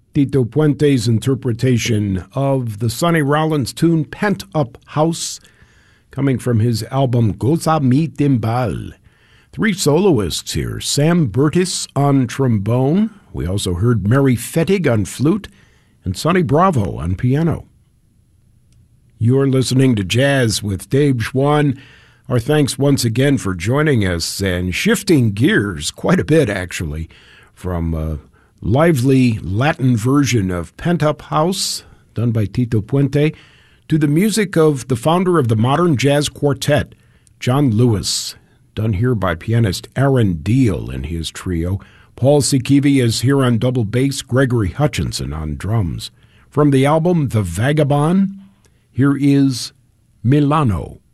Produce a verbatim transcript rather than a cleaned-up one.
Tito Puente's interpretation of the Sonny Rollins tune Pent Up House, coming from his album Goza Mi Timbal. Three soloists here, Sam Burtis on trombone. We also heard Mary Fettig on flute and Sonny Bravo on piano. You're listening to Jazz with Dave Schwann. Our thanks once again for joining us and shifting gears quite a bit, actually, from a lively Latin version of Pent Up House, done by Tito Puente, to the music of the founder of the modern jazz quartet, John Lewis, done here by pianist Aaron Deal and his trio. Paul Sikivi is here on double bass, Gregory Hutchinson on drums. From the album The Vagabond, here is Milano.